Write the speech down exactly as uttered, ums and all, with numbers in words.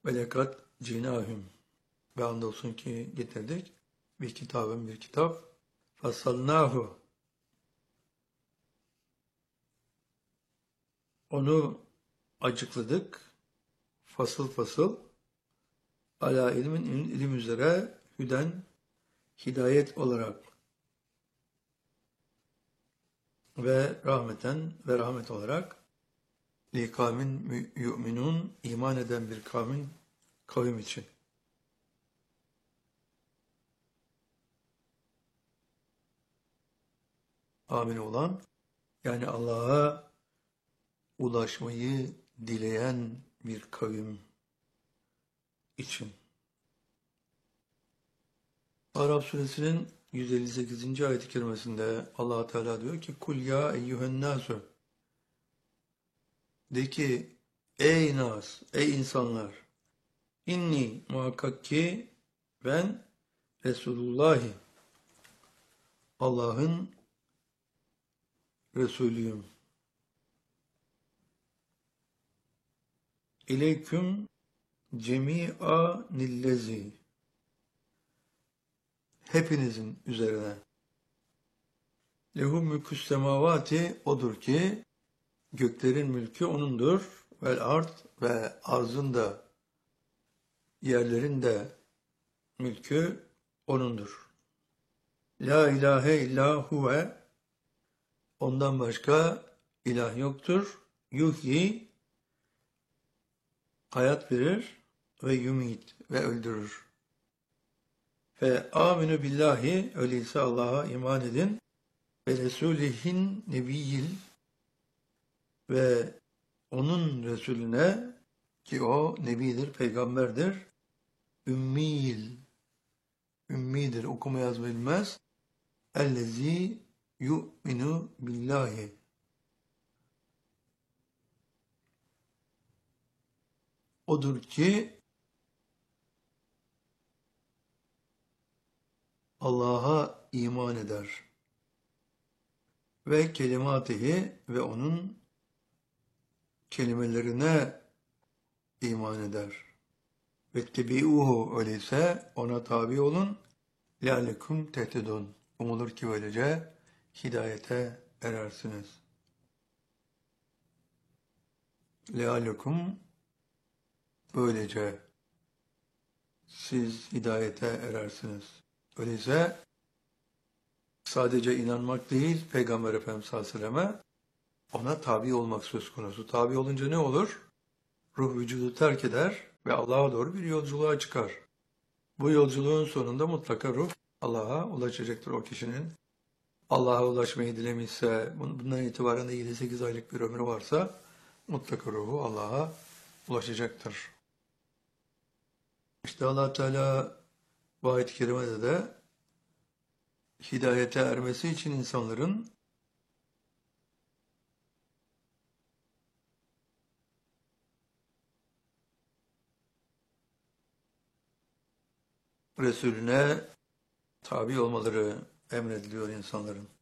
Ve lekad cinahum. Ve andolsun ki getirdik. Bir kitabın bir kitap. Fassalnahu. Onu açıkladık. Fasıl fasıl. Ala ilmin ilim üzere hüden hidayet olarak ve rahmeten ve rahmet olarak li kavmin yu'minun iman eden bir kavmin kavim için. Amin olan yani Allah'a ulaşmayı dileyen bir kavim için. Araf suresinin yüz elli sekizinci ayet-i kerimesinde Allah Teala diyor ki kul ya eyyühen nasu, de ki ey nas, ey insanlar, inni muhakkak ki ben Resulullahi, Allah'ın Resulüyüm. İleyküm cemi'a nillezi, hepinizin üzerine. Lehu mülkü's semavati, odur ki göklerin mülkü onundur. Vel ard, ve arzın da yerlerin de mülkü onundur. La ilahe illa huve, ondan başka ilah yoktur. Yuhyi, hayat verir, ve yumit, ve öldürür. Ve aminu billahi, öyleyse Allah'a iman edin. Ve Resulihin nebiyyil, ve onun Resulüne, ki o nebidir, peygamberdir. Ümmiyil, ümmidir, okuma yazma bilmez. Ellezî yu'minu billahi, odur ki Allah'a iman eder. Ve kelimatihi, ve onun kelimelerine iman eder. Vettebi'uhu, öyleyse ona tabi olun. Leallekum tehtedun, umulur ki böylece hidayete erersiniz. Leallekum, böylece siz hidayete erersiniz. Öyleyse sadece inanmak değil, Peygamber Efendimiz sallallahu aleyhi ve selleme ona tabi olmak söz konusu. Tabi olunca ne olur? Ruh vücudu terk eder ve Allah'a doğru bir yolculuğa çıkar. Bu yolculuğun sonunda mutlaka ruh Allah'a ulaşacaktır o kişinin. Allah'a ulaşmayı dilemişse, bundan itibaren de yedi sekiz aylık bir ömrü varsa mutlaka ruhu Allah'a ulaşacaktır. İşte Allah Teala bu ayet-i kerimede de hidayete ermesi için insanların Resulüne tabi olmaları emrediliyor insanların.